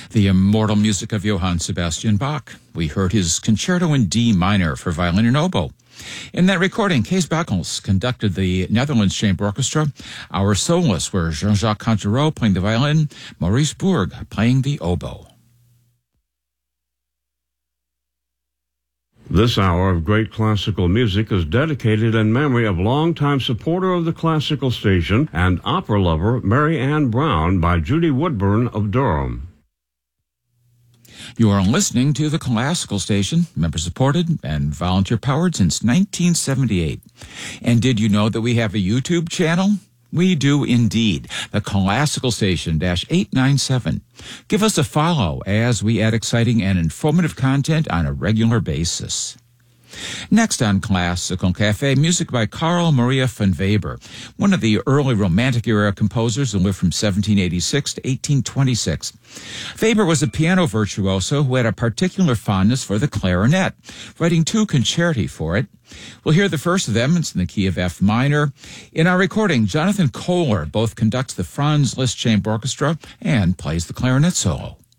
The immortal music of Johann Sebastian Bach. We heard his Concerto in D minor for violin and oboe. In that recording, Kees Bakels conducted the Netherlands Chamber Orchestra. Our soloists were Jean-Jacques Cantereau playing the violin, Maurice Bourg playing the oboe. This hour of great classical music is dedicated in memory of longtime supporter of the classical station and opera lover Mary Ann Brown by Judy Woodburn of Durham. You are listening to the Classical Station, member-supported and volunteer-powered since 1978. And did you know that we have a YouTube channel? We do indeed. The Classical Station -897. Give us a follow as we add exciting and informative content on a regular basis. Next on Classical Cafe, music by Carl Maria von Weber, one of the early Romantic-era composers who lived from 1786 to 1826. Weber was a piano virtuoso who had a particular fondness for the clarinet, writing 2 concerti for it. We'll hear the first of them. It's in the key of F minor. In our recording, Jonathan Kohler both conducts the Franz Liszt Chamber Orchestra and plays the clarinet solo.